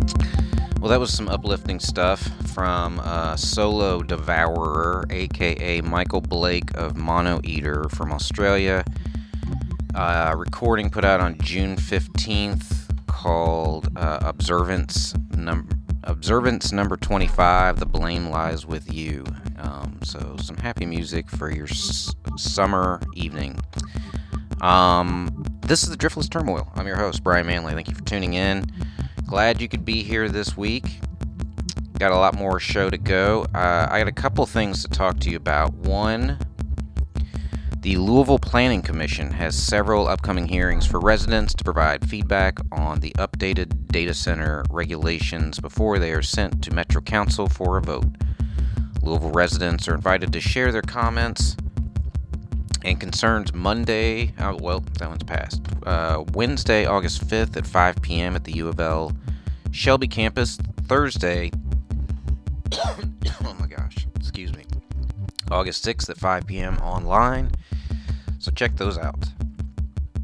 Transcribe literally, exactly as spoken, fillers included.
Well, that was some uplifting stuff from uh, Solo Devourer, aka Michael Blake of Mono Eater from Australia. Uh, recording put out on June fifteenth called uh, Observance Number Observance Number twenty-five. The Blame Lies with You. Um, so some happy music for your s- summer evening. Um, this is the Driftless Turmoil. I'm your host, Brian Manley. Thank you for tuning in. Glad you could be here this week. Got a lot more show to go. Uh, I got a couple things to talk to you about. One, the Louisville Planning Commission has several upcoming hearings for residents to provide feedback on the updated data center regulations before they are sent to Metro Council for a vote. Louisville residents are invited to share their comments and concerns Monday, oh, well, that one's passed, uh, Wednesday, August fifth at five p.m. at the U of L Shelby campus, Thursday, oh my gosh, excuse me, August sixth at five p.m. online, so check those out.